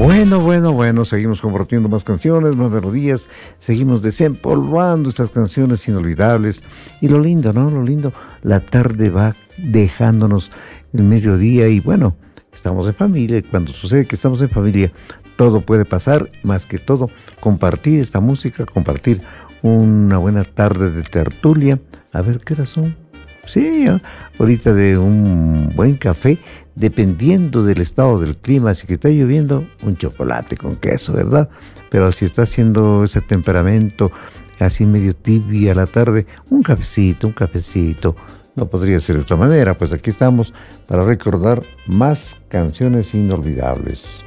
Bueno, seguimos compartiendo más canciones, más melodías, seguimos desempolvando estas canciones inolvidables. Y lo lindo, ¿no? Lo lindo, la tarde va dejándonos el mediodía y bueno, estamos en familia. Cuando sucede que estamos en familia, todo puede pasar, más que todo, compartir esta música, compartir una buena tarde de tertulia. A ver, ¿qué horas son? Sí, ahorita de un buen café, dependiendo del estado del clima. Si que está lloviendo, un chocolate con queso, ¿verdad? Pero si está haciendo ese temperamento así medio tibia a la tarde, un cafecito. No podría ser de otra manera. Pues aquí estamos para recordar más canciones inolvidables.